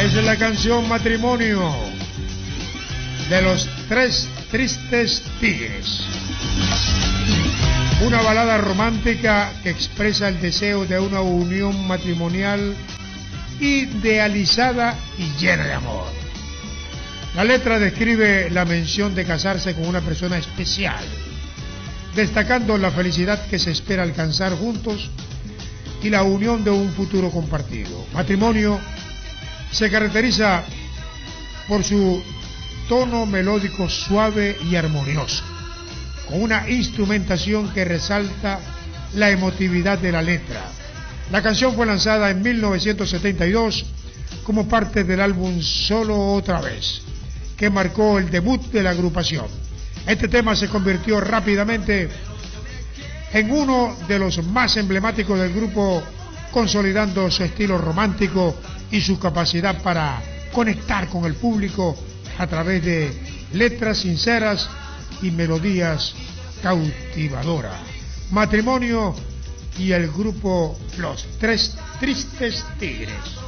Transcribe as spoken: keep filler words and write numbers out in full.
Es la canción Matrimonio de los Tres Tristes Tigres. Una balada romántica que expresa el deseo de una unión matrimonial idealizada y llena de amor. La letra describe la mención de casarse con una persona especial, destacando la felicidad que se espera alcanzar juntos y la unión de un futuro compartido. Matrimonio se caracteriza por su tono melódico suave y armonioso, con una instrumentación que resalta la emotividad de la letra. La canción fue lanzada en mil novecientos setenta y dos como parte del álbum Solo Otra Vez, que marcó el debut de la agrupación. Este tema se convirtió rápidamente en uno de los más emblemáticos del grupo, consolidando su estilo romántico y su capacidad para conectar con el público a través de letras sinceras y melodías cautivadoras. Matrimonio y el grupo Los Tres Tristes Tigres.